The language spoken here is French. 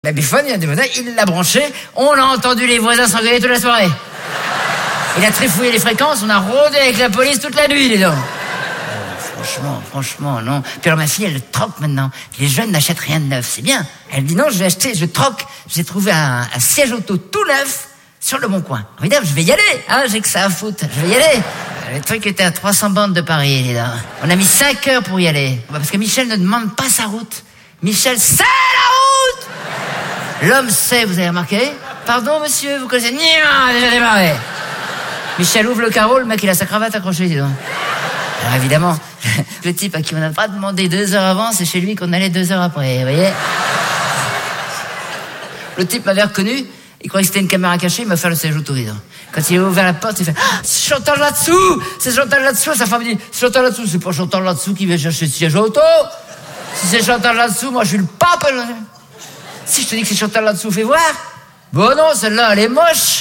La biffonne, il l'a branché, on a entendu les voisins s'engueuler toute la soirée. Il a trifouillé les fréquences, on a rôdé avec la police toute la nuit, les dents. Franchement, non. Puis alors ma fille, elle troque maintenant. Les jeunes n'achètent rien de neuf, c'est bien. Elle dit non, je troque. J'ai trouvé un siège auto tout neuf sur le Bon Coin. Évidemment, je vais y aller, hein, j'ai que ça à foutre. Je vais y aller. Le truc était à 300 bandes de Paris, les dents. On a mis 5 heures pour y aller. Parce que Michel ne demande pas sa route. Michel, c'est la route! L'homme sait, vous avez remarqué? Pardon, monsieur, vous connaissez? Non, déjà démarré. Michel ouvre le carreau, le mec, il a sa cravate accrochée, dis donc. Alors évidemment, le type à qui on n'a pas demandé 2 heures avant, c'est chez lui qu'on allait 2 heures après, vous voyez? Le type m'avait reconnu, il croyait que c'était une caméra cachée, il m'a fait le siège auto, dis donc. Quand il a ouvert la porte, il fait « c'est Chantal là-dessous! C'est Chantal là-dessous! » Sa femme dit « c'est Chantal là-dessous! C'est pas Chantal là-dessous qui vient chercher le siège auto! Si c'est Chantal là-dessous, moi je suis le pape! Si je te dis que c'est Chantal là-dessous, fais voir! Bon non, celle-là, elle est moche!